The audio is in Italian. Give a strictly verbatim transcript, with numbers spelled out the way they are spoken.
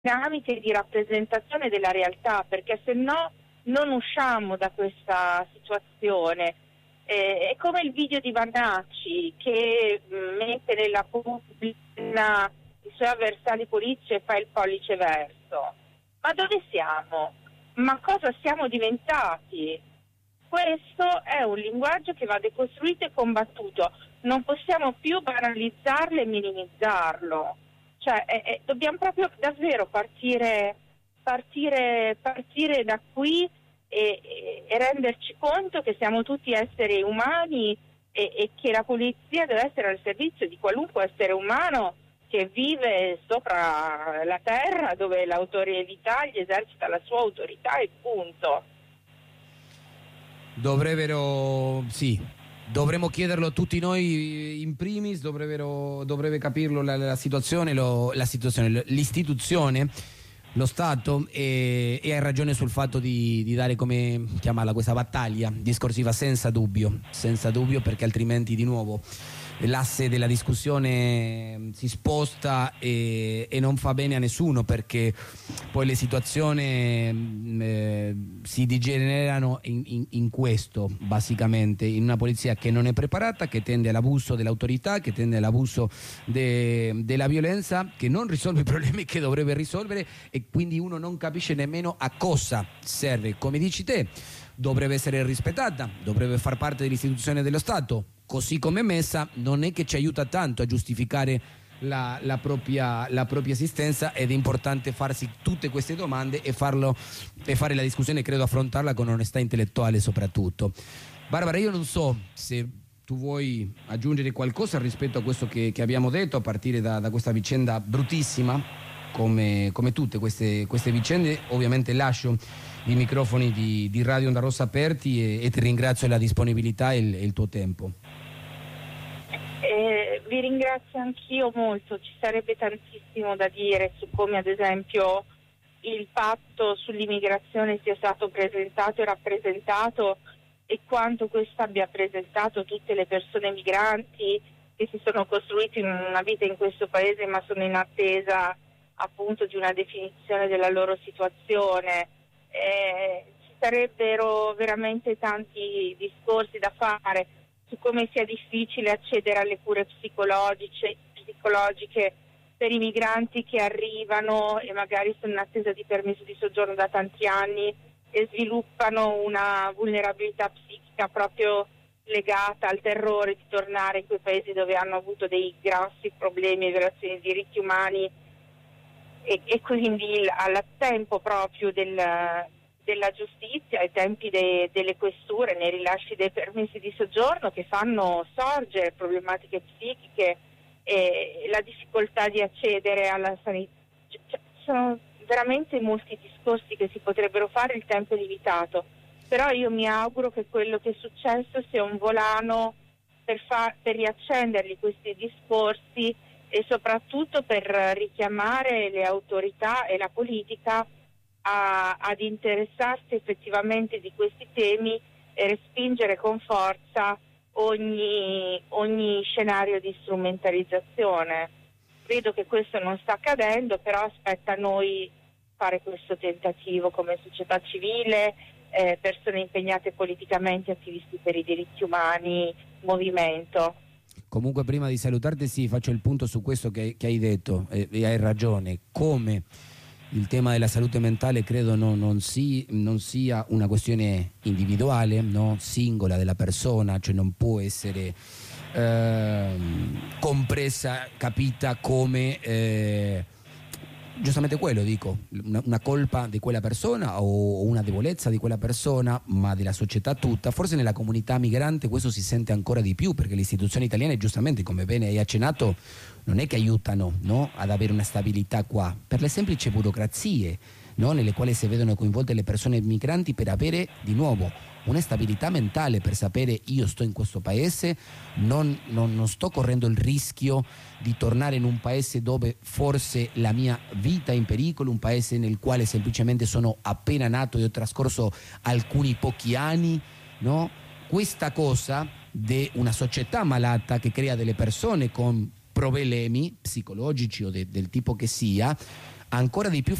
dinamiche di rappresentazione della realtà, perché se no non usciamo da questa situazione. Eh, è come il video di Vannacci che mh, mette nella pubblica i suoi avversari politici e fa il pollice verso. Ma dove siamo? Ma cosa siamo diventati? Questo è un linguaggio che va decostruito e combattuto. Non possiamo più banalizzarlo e minimizzarlo. Cioè, eh, eh, dobbiamo proprio davvero partire, partire, partire da qui e, e, e renderci conto che siamo tutti esseri umani e, e che la polizia deve essere al servizio di qualunque essere umano che vive sopra la terra, dove l'autorità gli esercita la sua autorità e punto. Dovrebbero, sì, dovremmo chiederlo a tutti noi in primis, dovrebbero, dovrebbe capirlo la, la situazione, lo, la situazione, l'istituzione, lo Stato, e, e hai ragione sul fatto di, di dare, come chiamarla, questa battaglia discorsiva senza dubbio, senza dubbio, perché altrimenti di nuovo l'asse della discussione si sposta e, e non fa bene a nessuno, perché poi le situazioni eh, si degenerano in, in, in questo, basicamente, in una polizia che non è preparata, che tende all'abuso dell'autorità, che tende all'abuso de, della violenza, che non risolve i problemi che dovrebbe risolvere, e quindi uno non capisce nemmeno a cosa serve. Come dici te, dovrebbe essere rispettata, dovrebbe far parte dell'istituzione dello Stato. Così come messa non è che ci aiuta tanto a giustificare la, la, propria, la propria esistenza, ed è importante farsi tutte queste domande e, farlo, e fare la discussione, credo, affrontarla con onestà intellettuale soprattutto. Barbara, io non so se tu vuoi aggiungere qualcosa rispetto a questo che, che abbiamo detto, a partire da, da questa vicenda bruttissima, come, come tutte queste, queste vicende. Ovviamente lascio i microfoni di, di Radio Onda Rossa aperti e, e ti ringrazio la disponibilità e il, e il tuo tempo. Eh, vi ringrazio anch'io molto, ci sarebbe tantissimo da dire su come ad esempio il patto sull'immigrazione sia stato presentato e rappresentato, e quanto questo abbia presentato tutte le persone migranti che si sono costruiti una vita in questo paese ma sono in attesa appunto di una definizione della loro situazione. Eh, ci sarebbero veramente tanti discorsi da fare su come sia difficile accedere alle cure psicologiche, psicologiche per i migranti che arrivano e magari sono in attesa di permesso di soggiorno da tanti anni e sviluppano una vulnerabilità psichica proprio legata al terrore di tornare in quei paesi dove hanno avuto dei grossi problemi e violazioni dei diritti umani, e, e quindi al tempo proprio del, della giustizia, ai tempi de, delle questure, nei rilasci dei permessi di soggiorno, che fanno sorgere problematiche psichiche e la difficoltà di accedere alla sanità. Cioè, sono veramente molti discorsi che si potrebbero fare, il tempo è limitato, però io mi auguro che quello che è successo sia un volano per, far, per riaccenderli questi discorsi, e soprattutto per richiamare le autorità e la politica a, ad interessarsi effettivamente di questi temi e respingere con forza ogni, ogni scenario di strumentalizzazione. Vedo che questo non sta accadendo, però aspetta a noi fare questo tentativo come società civile, eh, persone impegnate politicamente, attivisti per i diritti umani, movimento. Comunque, prima di salutarti, sì, faccio il punto su questo che, che hai detto, eh, e hai ragione, come il tema della salute mentale credo non, non, si, non sia una questione individuale, no? Singola della persona, cioè non può essere eh, compresa, capita come eh, giustamente quello, dico, una, una colpa di quella persona o una debolezza di quella persona, ma della società tutta. Forse nella comunità migrante questo si sente ancora di più, perché le istituzioni italiane, giustamente, come bene hai accennato, non è che aiutano, no, ad avere una stabilità qua, per le semplici burocrazie, no, nelle quali si vedono coinvolte le persone migranti, per avere di nuovo una stabilità mentale, per sapere: io sto in questo paese, non, non, non sto correndo il rischio di tornare in un paese dove forse la mia vita è in pericolo, un paese nel quale semplicemente sono appena nato e ho trascorso alcuni pochi anni, no? Questa cosa di una società malata che crea delle persone con problemi psicologici o de, del tipo che sia, ancora di più